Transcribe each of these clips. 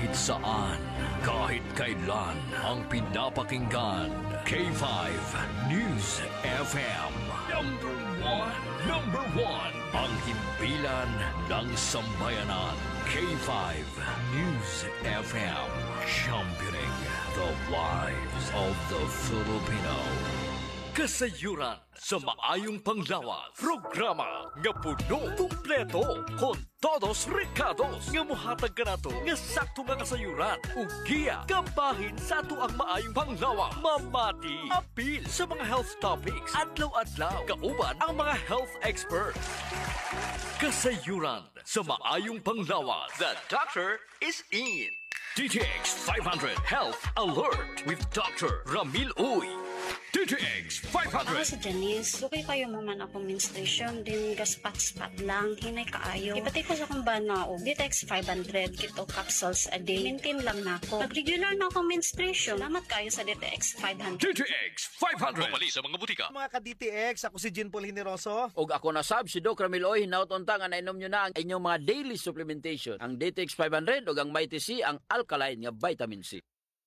Kahit saan, kahit kailan, ang pinapakinggan. K5 News FM. Number one. Ang himpilan ng sambayanan. K5 News FM. Championing the lives of the Filipino. Kasayuran sa maayong panglawas. Programa nga puno, kumpleto, con todos recados nga muhatag ka nato nga sakto nga kasayuran. Ugiya, kabahin sa ato ang maayong panglawas. Mamati, apil sa mga health topics. Adlaw-adlaw, kauban ang mga health experts. Kasayuran sa maayong panglawas. The doctor is in. DTX 500 Health Alert with Dr. Ramil Uy. DTX 500. Ako si Janice. Lugay kayo maman ako menstruation. Din gaspat-spat lang. Hinay kaayo. Ipatay ko sa kumbana na o. DTX 500. Kito capsules a day. Maintain lang na ako. Pag-regular na ako menstruation. Salamat kayo sa DTX 500. DTX 500. Pumali sa mga butika. Mga ka-DTX, ako si Jean Paul Hineroso. Og ako na sab si Doc Ramil Oy, hinaut-unta nga nainom nyo na ang inyong mga daily supplementation. Ang DTX 500 o ang Mighty C, ang alkaline nga vitamin C.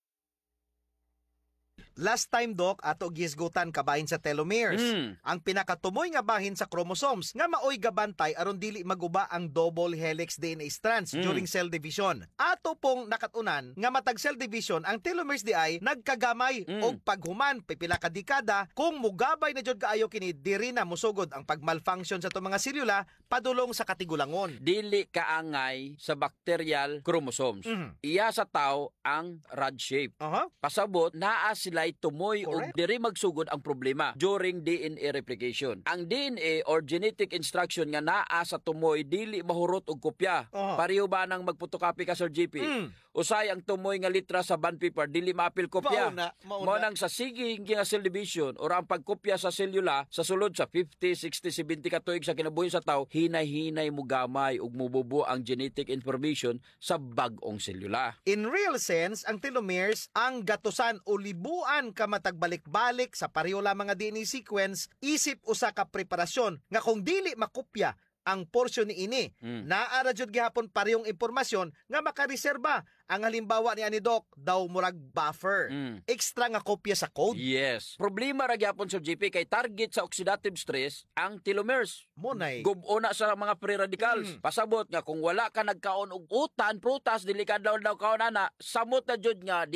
Last time, Doc, ato gisgutan kabahin sa telomeres. Ang pinakatumoy nga bahin sa chromosomes nga maoy gabantay aron dili maguba ang double helix DNA strands during cell division. Ato pong nakatunan nga matag cell division ang telomeres di ay nagkagamay og paghuman pipila ka dekada kung mugabay na jud kaayo kini diri na musugod ang pagmalfunction sa to mga selula padulong sa katigulangon. Dili kaangay sa bacterial chromosomes. Iya sa tao ang rod shape. Pasabot naa sila'y tumoy o diri magsugod ang problema during DNA replication. Ang DNA or genetic instruction nga naa sa tumoy dili mahurot og kopya. Pareho ba nang magpotocopy ka Sir GP? Usay ang tumoy nga litra sa bond paper dili maapil kopya. Mao nang sa siging nga cell division or ang pagkopya sa selula sa sulod sa 50, 60, 70 ka tuig sa kinabuhi sa tao, hinay-hinay mo gamay ug mububo ang genetic information sa bag-ong selula. In real sense, ang telomeres ang gatusan o libuan ka matagbalik-balik sa pareho lamang nga DNA sequence isip usa ka preparasyon nga kung dili makopya ang porsyon ni ini naara jud gihapon parehong impormasyon nga makareserba. Ang halimbawa ni Doc daw murag buffer extra nga kopya sa code. Yes, problema ra gyapon Sir GP kay target sa oxidative stress ang telomeres. Monay Gubo na sa mga free radicals. Pasabot nga kung wala ka nagkaon og utan prutas dili ka daw kaon ana samot na jud nga